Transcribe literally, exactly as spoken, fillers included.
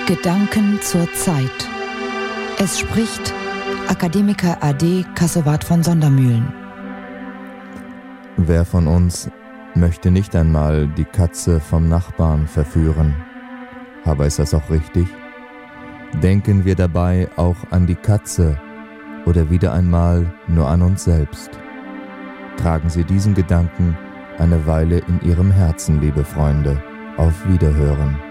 Gedanken zur Zeit. Es spricht Akademiker A D Kassewart von Sondermühlen. Wer von uns möchte nicht einmal die Katze vom Nachbarn verführen? Aber ist das auch richtig? Denken wir dabei auch an die Katze oder wieder einmal nur an uns selbst? Tragen Sie diesen Gedanken eine Weile in Ihrem Herzen, liebe Freunde. Auf Wiederhören.